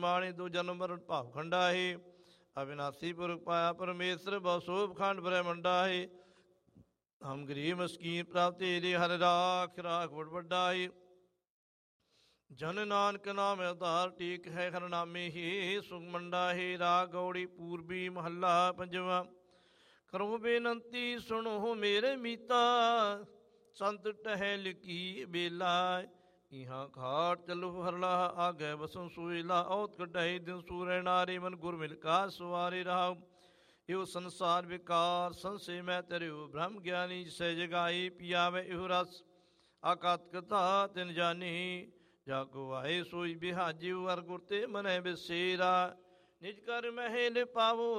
ਮਾਣੀ ਦੋ ਜਨਮ ਮਰਨ ਭਾਵ ਖੰਡਾ ਹੈ। ਅਵਿਨਾਸੀ ਪੁਰਖ ਪਾਇਆ ਪਰਮੇਸ਼ਰ ਬਹੁ ਸੋਭ ਖੰਡ ਬ੍ਰਹਮੰਡਾ ਹੈ। ਹਮ ਗਰੀਬ ਮਸਕੀਨ ਪ੍ਰਾਪਤੀ ਦੇ ਹਰਿ ਰਾਖ ਰਾਖ ਬੜ ਵੱਡਾ ਹੈ। ਜਨ ਨਾਨਕ ਨਾਮ ਉਧਾਰ ਟੀਕ ਹੈ ਹਰ ਨਾਮੇ ਹੀ ਸੁਖਮੰਡਾ ਹੈ। ਰਾਗ ਗੌੜੀ ਪੂਰਬੀ ਮਹੱਲਾ ਪੰਜਵਾਂ। ਕਰੋ ਬੇਨੰਤੀ ਸੁਣੋ ਮੇਰੇ ਮੀਤਾ ਸੰਤ ਟਹਿਲ ਕੀ ਬੇਲਾ। ਇਹਾਂ ਘਾਟ ਚਲੋ ਹਰਲਾ ਆਗੇ ਬਸੋਂ ਸੋਇਲਾ। ਔਤ ਕਢਾਈ ਦਿਨ ਸੂਰੈ ਨਾਰੇ ਮਨ ਗੁਰ ਮਿਲ ਕਾ ਸਵਾਰੇ ਰਾਮ। ਇਹੋ ਸੰਸਾਰ ਵਿਕਾਰ ਸੰਸੇ ਮੈਂ ਤਰਿਓ ਬ੍ਰਹਮ ਗਿਆਨੀ ਜਿਸੈ ਜਗਾਈ। ਪਿਆਵੇ ਇਹੋ ਰਸ ਆਕਾਤ ਕਥਾ ਤਿਨ ਜਾਨੀ। ਜਾ ਕੋ ਆਏ ਸੋਈ ਬਿਹਾਜਿਉ ਹਰ ਗੁਰ ਤੇ ਮਨੈ ਬਿਸੇਰਾ। ਨਿਜ ਕਰ ਮਹਿਲ ਪਾਵੋ